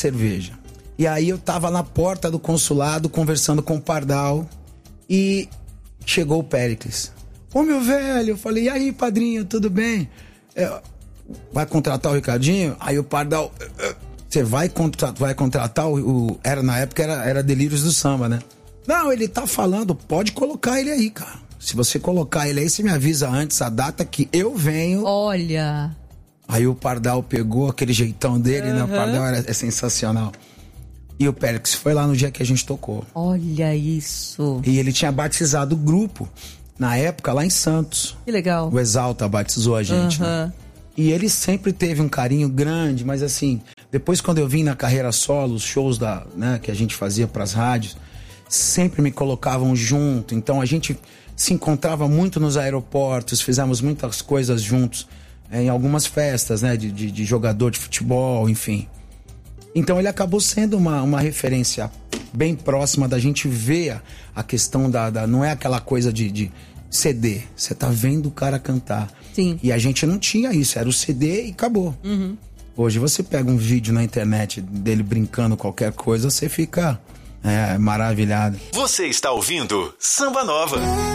cerveja. E aí eu tava na porta do consulado conversando com o Pardal e chegou o Péricles. Ô, meu velho, eu falei, e aí, padrinho, tudo bem? Vai contratar o Ricardinho? Aí o Pardal, você vai contratar na época era Delírios do Samba, né? Não, ele tá falando, pode colocar ele aí, cara. Se você colocar ele aí, você me avisa antes a data que eu venho. Olha. Aí o Pardal pegou aquele jeitão dele, né? O Pardal é sensacional. E o Péricles foi lá no dia que a gente tocou. Olha isso. E ele tinha batizado o grupo, na época, lá em Santos. Que legal. O Exalta batizou a gente, né? E ele sempre teve um carinho grande, mas assim, depois quando eu vim na carreira solo, os shows que a gente fazia pras rádios, sempre me colocavam junto. Então a gente se encontrava muito nos aeroportos, fizemos muitas coisas juntos, em algumas festas, né, de jogador de futebol, enfim. Então ele acabou sendo uma referência bem próxima da gente ver a questão não é aquela coisa de CD, você tá vendo o cara cantar. Sim. E a gente não tinha isso, era o CD e acabou. Hoje você pega um vídeo na internet dele brincando qualquer coisa, você fica maravilhado. Você está ouvindo Samba Nova.